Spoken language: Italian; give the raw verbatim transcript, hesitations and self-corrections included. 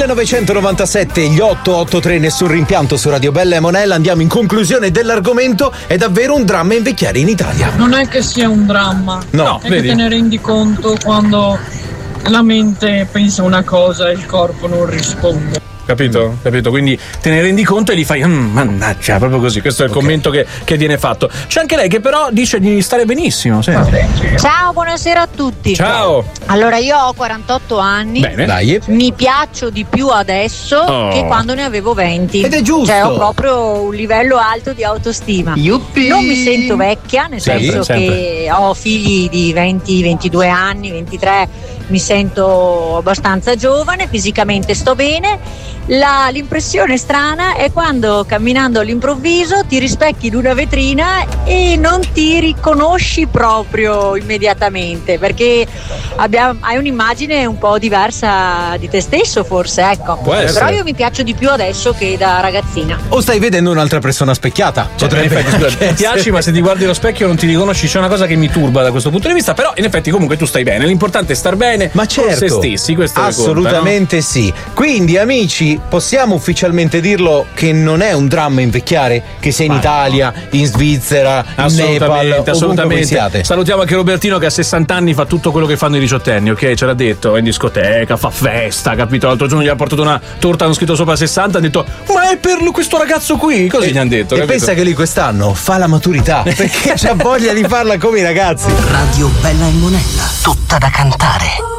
millenovecentonovantasette, gli otto otto tre, nessun rimpianto su Radio Bella e Monella. Andiamo in conclusione dell'argomento. È davvero un dramma invecchiare in Italia. Non è che sia un dramma, no, è vedi? che te ne rendi conto quando la mente pensa una cosa e il corpo non risponde. Capito? Capito? Quindi te ne rendi conto e gli fai mm, mannaggia, proprio così. Questo è il okay. commento che, che viene fatto. C'è anche lei che però dice di stare benissimo. Senti. Ciao, buonasera a tutti. Ciao. Allora, io ho quarantotto anni. Bene. Dai. Mi piaccio di più adesso oh. che quando ne avevo venti. Ed è giusto. Cioè, ho proprio un livello alto di autostima. Yuppi. Non mi sento vecchia, nel sempre, senso sempre. che ho figli di venti, ventidue anni, ventitré. Mi sento abbastanza giovane, fisicamente sto bene. La, l'impressione strana è quando camminando all'improvviso ti rispecchi in una vetrina e non ti riconosci proprio immediatamente, perché abbiamo, hai un'immagine un po' diversa di te stesso, forse, ecco. Può Però essere. io mi piaccio di più adesso che da ragazzina. O stai vedendo un'altra persona specchiata? Cioè, Potrebbe in effetti, scusa, ti piaci, essere. ma se ti guardi allo specchio non ti riconosci, c'è una cosa che mi turba da questo punto di vista. Però in effetti comunque tu stai bene, l'importante è star bene. Ma certo, con se stessi, questo assolutamente conta, no? sì. Quindi amici, possiamo ufficialmente dirlo che non è un dramma invecchiare, che sia in Ma Italia, in Svizzera, in Nepal, assolutamente. siate. Salutiamo anche Robertino che a sessanta anni fa tutto quello che fanno i diciottenni, ok? Ce l'ha detto, è in discoteca, fa festa, capito? L'altro giorno gli ha portato una torta, hanno scritto sopra sessanta, hanno detto ma è per questo ragazzo qui, così e, gli hanno detto. E capito? pensa che lui quest'anno fa la maturità perché c'ha voglia di farla come i ragazzi. Radio Bella e Monella, tutta da cantare.